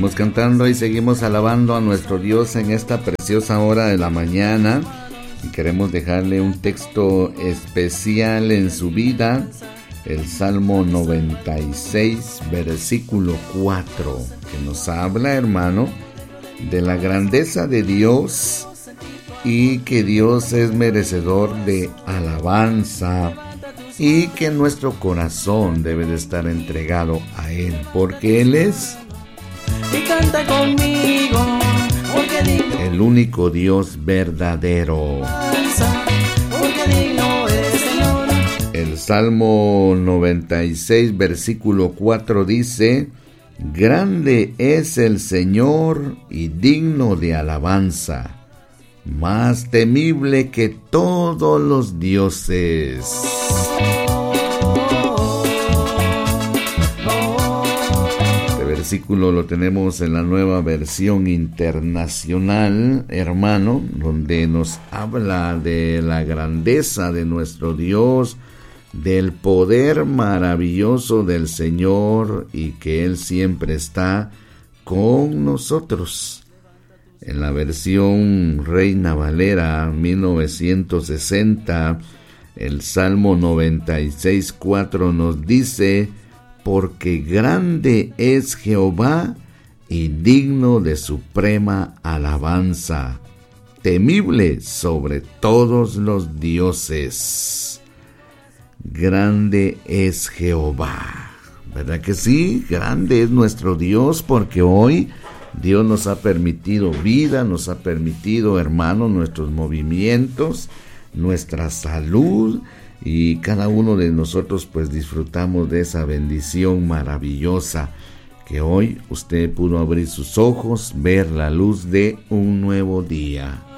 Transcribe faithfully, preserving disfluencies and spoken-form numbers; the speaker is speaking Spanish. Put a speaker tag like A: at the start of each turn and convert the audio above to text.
A: seguimos cantando y seguimos alabando a nuestro Dios en esta preciosa hora de la mañana. Y queremos dejarle un texto especial en su vida, el Salmo noventa y seis, versículo cuatro, que nos habla, hermano, de la grandeza de Dios y que Dios es merecedor de alabanza y que nuestro corazón debe de estar entregado a Él, porque Él es
B: y canta conmigo, porque digno,
A: el único Dios verdadero.
B: porque digno es Señor.
A: El Salmo noventa y seis, versículo cuatro dice: grande es el Señor y digno de alabanza, más temible que todos los dioses. Este versículo lo tenemos en la nueva versión internacional, hermano, donde nos habla de la grandeza de nuestro Dios, del poder maravilloso del Señor y que Él siempre está con nosotros. En la versión Reina Valera mil novecientos sesenta, el Salmo noventa y seis, cuatro nos dice: porque grande es Jehová y digno de suprema alabanza, temible sobre todos los dioses. Grande es Jehová, ¿verdad que sí? Grande es nuestro Dios, porque hoy Dios nos ha permitido vida, nos ha permitido, hermano, nuestros movimientos, nuestra salud, y cada uno de nosotros pues disfrutamos de esa bendición maravillosa, que hoy usted pudo abrir sus ojos, ver la luz de un nuevo día.